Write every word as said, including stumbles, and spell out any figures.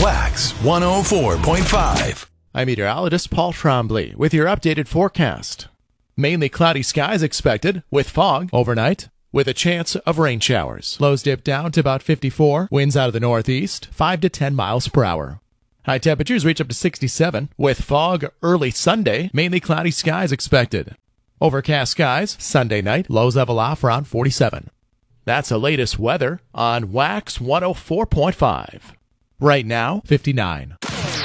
Wax one oh four point five. I'm meteorologist Paul Trombley with your updated forecast. Mainly cloudy skies expected with fog overnight with a chance of rain showers. Lows dip down to about fifty-four. Winds out of the northeast, five to ten miles per hour. High temperatures reach up to sixty-seven with fog early Sunday. Mainly cloudy skies expected. Overcast skies Sunday night. Lows level off around forty-seven. That's the latest weather on Wax one oh four point five. Right now, fifty-nine.